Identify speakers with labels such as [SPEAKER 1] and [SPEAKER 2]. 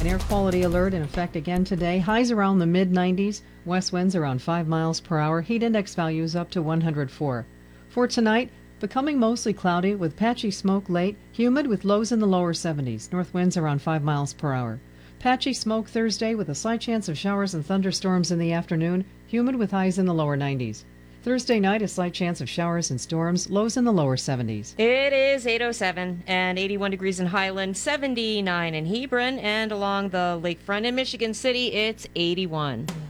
[SPEAKER 1] An air quality alert in effect again today. Highs around the mid-90s. West winds around 5 miles per hour. Heat index values up to 104. For tonight, becoming mostly cloudy with patchy smoke late. Humid with lows in the lower 70s. North winds around 5 miles per hour. Patchy smoke Thursday with a slight chance of showers and thunderstorms in the afternoon. Humid with highs in the lower 90s. Thursday night, a slight chance of showers and storms, lows in the lower 70s.
[SPEAKER 2] It is 8:07 and 81 degrees in Highland, 79 in Hebron, and along the lakefront in Michigan City, it's 81.